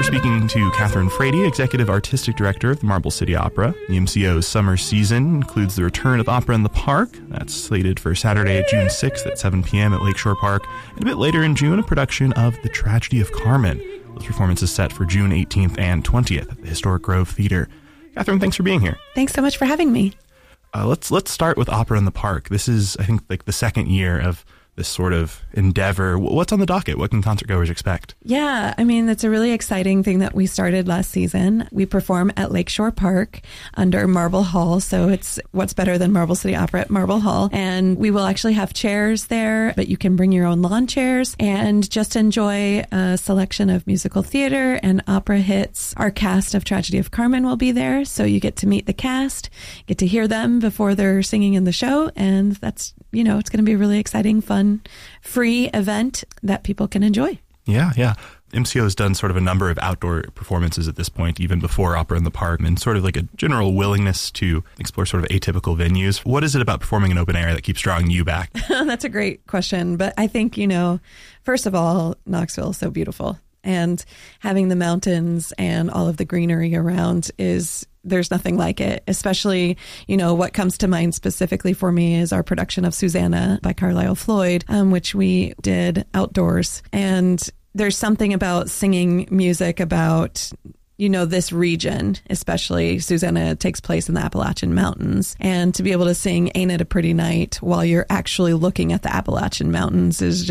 We're speaking to Catherine Frady, Executive Artistic Director of the Marble City Opera. The MCO's summer season includes the return of Opera in the Park. That's slated for Saturday, June 6th at 7 p.m. at Lakeshore Park. And a bit later in June, a production of The Tragedy of Carmen. This performance is set for June 18th and 20th at the Historic Grove Theater. Catherine, thanks for being here. Thanks so much for having me. Let's start with Opera in the Park. This is, I think, like the second year of this sort of endeavor. What's on the docket? What can concertgoers expect? Yeah, I mean, that's a really exciting thing that we started last season. We perform at Lakeshore Park under Marble Hall. So it's what's better than Marble City Opera at Marble Hall. And we will actually have chairs there, but you can bring your own lawn chairs and just enjoy a selection of musical theater and opera hits. Our cast of Tragedy of Carmen will be there. So you get to meet the cast, get to hear them before they're singing in the show. And that's, you know, it's going to be a really exciting, fun, free event that people can enjoy. Yeah. MCO has done sort of a number of outdoor performances at this point, even before Opera in the Park, and sort of like a general willingness to explore sort of atypical venues. What is it about performing in open air that keeps drawing you back? That's a great question. But I think, you know, first of all, Knoxville is so beautiful. And having the mountains and all of the greenery around there's nothing like it, especially, you know, what comes to mind specifically for me is our production of Susanna by Carlisle Floyd, which we did outdoors. And there's something about singing music about, you know, this region, especially Susanna takes place in the Appalachian Mountains. And to be able to sing Ain't It a Pretty Night while you're actually looking at the Appalachian Mountains is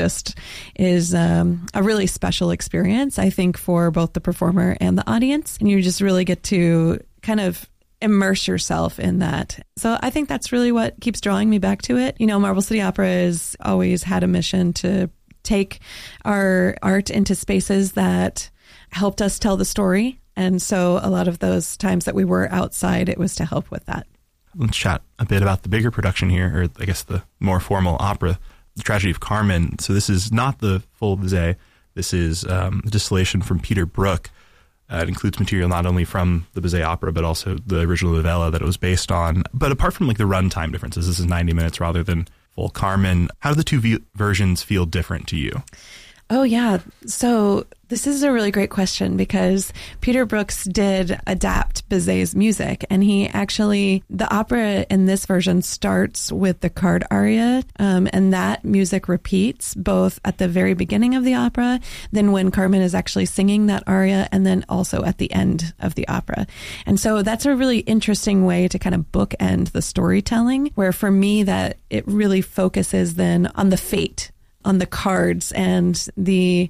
a really special experience, I think, for both the performer and the audience. And you just really get to kind of immerse yourself in that. So I think that's really what keeps drawing me back to it. You know, Marble City Opera has always had a mission to take our art into spaces that helped us tell the story. And so a lot of those times that we were outside, it was to help with that. Let's chat a bit about the bigger production here, or I guess the more formal opera, The Tragedy of Carmen. So this is not the full Bizet. This is a distillation from Peter Brook. It includes material not only from the Bizet opera, but also the original novella that it was based on. But apart from like the runtime differences, this is 90 minutes rather than full Carmen. How do the two versions feel different to you? Oh, yeah. So this is a really great question because Peter Brooks did adapt Bizet's music, and the opera in this version starts with the card aria, and that music repeats both at the very beginning of the opera, then when Carmen is actually singing that aria, and then also at the end of the opera. And so that's a really interesting way to kind of bookend the storytelling, where for me that it really focuses then on the fate, on the cards, and the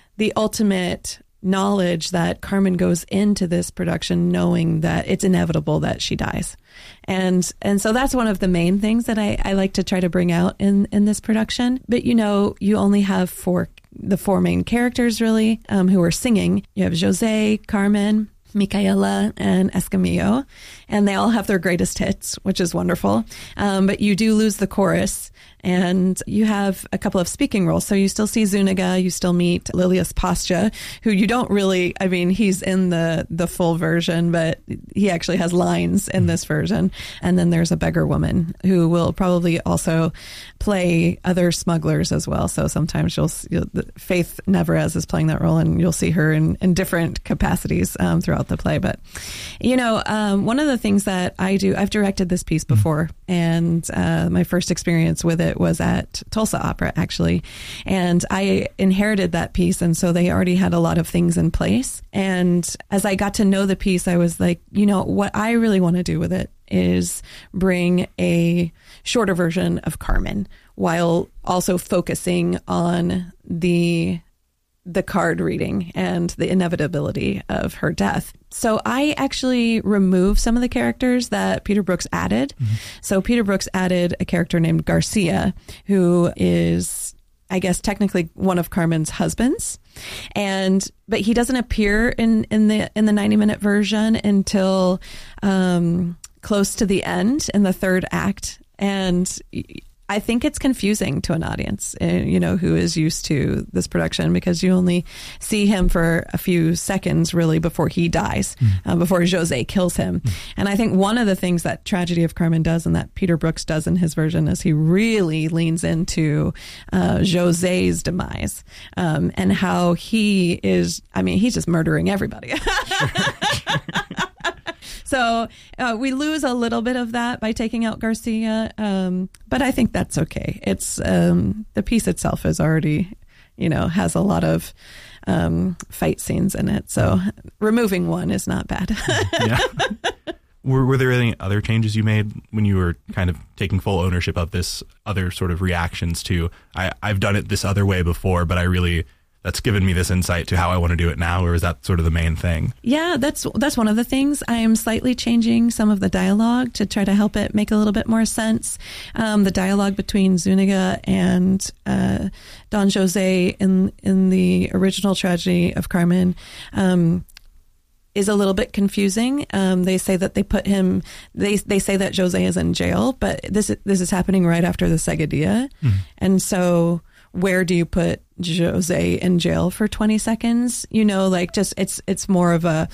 ultimate knowledge that Carmen goes into this production knowing that it's inevitable that she dies. And so that's one of the main things that I like to try to bring out in this production. But, you know, you only have the four main characters, really, who are singing. You have José, Carmen, Micaela, and Escamillo, and they all have their greatest hits, which is wonderful. But you do lose the chorus, and you have a couple of speaking roles. So you still see Zuniga, you still meet Lilius Pascha, who you don't really, I mean, he's in the full version, but he actually has lines in this version. And then there's a beggar woman who will probably also play other smugglers as well. So sometimes Faith Neverez is playing that role, and you'll see her in different capacities throughout the play. But, you know, one of the things that I do, I've directed this piece before, and my first experience with it was at Tulsa Opera, actually. And I inherited that piece, and so they already had a lot of things in place. And as I got to know the piece, I was like, you know, what I really want to do with it is bring a shorter version of Carmen while also focusing on the card reading and the inevitability of her death. So I actually removed some of the characters that Peter Brooks added. Mm-hmm. So Peter Brooks added a character named Garcia, who is, I guess, technically one of Carmen's husbands. But he doesn't appear in the 90-minute version until close to the end in the third act. And I think it's confusing to an audience, who is used to this production, because you only see him for a few seconds really before he dies, before José kills him. And I think one of the things that Tragedy of Carmen does, and that Peter Brooks does in his version, is he really leans into José's demise, and how he is, he's just murdering everybody. So we lose a little bit of that by taking out Garcia, but I think that's okay. It's the piece itself is already, has a lot of fight scenes in it, so removing one is not bad. Yeah. Were there any other changes you made when you were kind of taking full ownership of this, other sort of reactions to, I've done it this other way before, but that's given me this insight to how I want to do it now, or is that sort of the main thing? Yeah, that's one of the things. I am slightly changing some of the dialogue to try to help it make a little bit more sense. The dialogue between Zuniga and Don José in the original Tragedy of Carmen is a little bit confusing. They say that they put him. They say that José is in jail, but this is happening right after the Seguidilla, and so where do you put José in jail for 20 seconds? It's more of a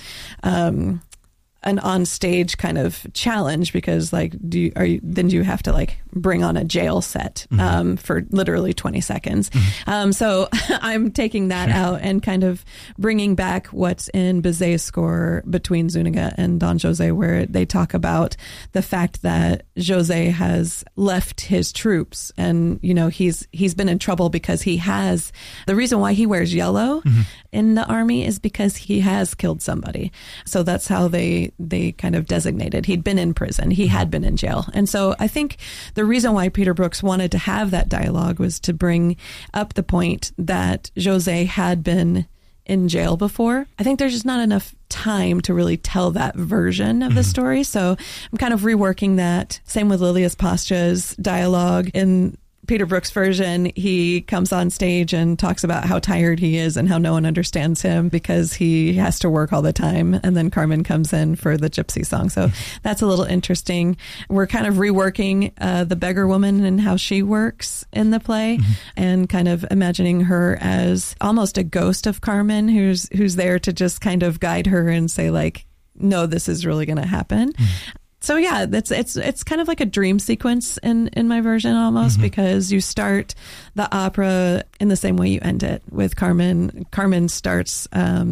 an on stage kind of challenge, because do you have to bring on a jail set for literally 20 seconds. So I'm taking that out and kind of bringing back what's in Bizet's score between Zuniga and Don José, where they talk about the fact that José has left his troops, and he's been in trouble because the reason why he wears yellow in the army is because he has killed somebody. So that's how they kind of designated. He'd been in prison. He had been in jail. And so I think the reason why Peter Brooks wanted to have that dialogue was to bring up the point that José had been in jail before. I think there's just not enough time to really tell that version of the story. So I'm kind of reworking that. Same with Lilias Pasta's dialogue. In Peter Brooks' version, he comes on stage and talks about how tired he is and how no one understands him because he has to work all the time. And then Carmen comes in for the gypsy song. So that's a little interesting. We're kind of reworking the beggar woman and how she works in the play, and kind of imagining her as almost a ghost of Carmen who's there to just kind of guide her and say, no, this is really going to happen. So yeah, it's kind of like a dream sequence in my version almost, because you start the opera in the same way you end it, with Carmen. Carmen starts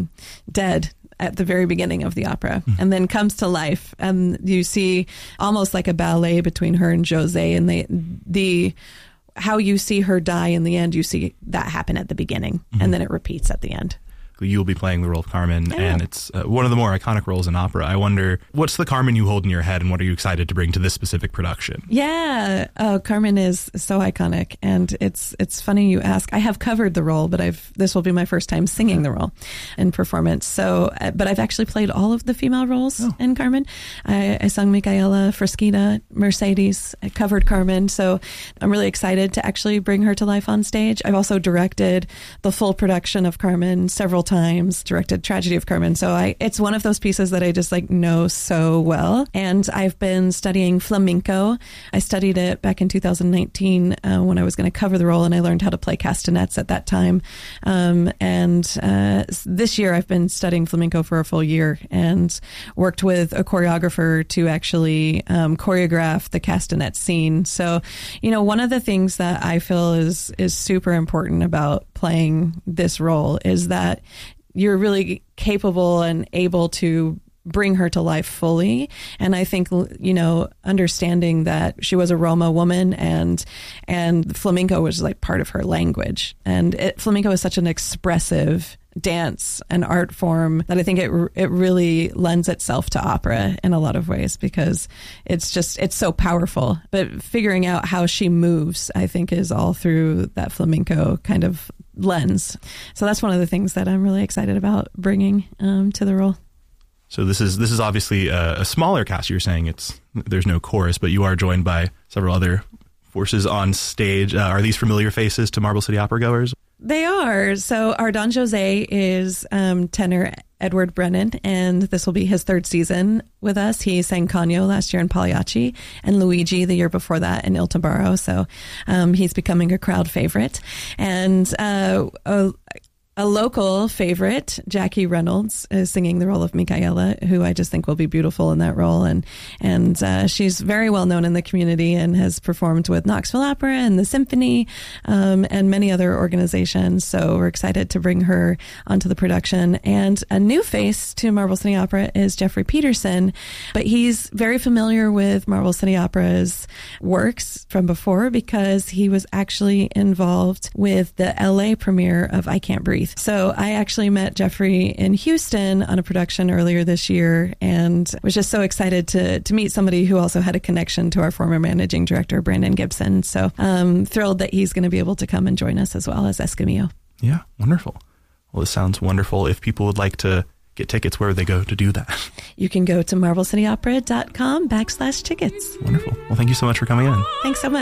dead at the very beginning of the opera, and then comes to life, and you see almost like a ballet between her and José, and the how you see her die in the end, you see that happen at the beginning, and then it repeats at the end. You'll be playing the role of Carmen, and it's one of the more iconic roles in opera. I wonder, what's the Carmen you hold in your head, and what are you excited to bring to this specific production? Yeah, Carmen is so iconic, and it's funny you ask. I have covered the role, but this will be my first time singing the role in performance. So, but I've actually played all of the female roles in Carmen. I sung Micaela, Frasquita, Mercedes. I covered Carmen, so I'm really excited to actually bring her to life on stage. I've also directed the full production of Carmen several times, directed Tragedy of Carmen. So it's one of those pieces that I just know so well. And I've been studying flamenco. I studied it back in 2019 when I was going to cover the role, and I learned how to play castanets at that time. And this year I've been studying flamenco for a full year and worked with a choreographer to actually choreograph the castanet scene. So, one of the things that I feel is super important about playing this role is that you're really capable and able to bring her to life fully. And I think, understanding that she was a Roma woman and flamenco was part of her language. And flamenco is such an expressive dance and art form that I think it really lends itself to opera in a lot of ways, because it's so powerful. But figuring out how she moves, I think, is all through that flamenco kind of lens. So that's one of the things that I'm really excited about bringing to the role. So this is obviously a smaller cast. You're saying there's no chorus, but you are joined by several other forces on stage. Are these familiar faces to Marble City Opera goers? They are. So our Don José is tenor Edward Brennan, and this will be his third season with us. He sang Canio last year in Pagliacci and Luigi the year before that in Il Tabarro. So he's becoming a crowd favorite. And a local favorite, Jackie Reynolds, is singing the role of Micaela, who I just think will be beautiful in that role. And she's very well known in the community and has performed with Knoxville Opera and the Symphony and many other organizations. So we're excited to bring her onto the production. And a new face to Marble City Opera is Jeffrey Peterson, but he's very familiar with Marble City Opera's works from before because he was actually involved with the LA premiere of I Can't Breathe. So I actually met Jeffrey in Houston on a production earlier this year and was just so excited to meet somebody who also had a connection to our former managing director, Brandon Gibson. So I'm thrilled that he's going to be able to come and join us as well as Escamillo. Yeah, wonderful. Well, this sounds wonderful. If people would like to get tickets, where would they go to do that? You can go to marblecityopera.com/tickets. Wonderful. Well, thank you so much for coming in. Thanks so much.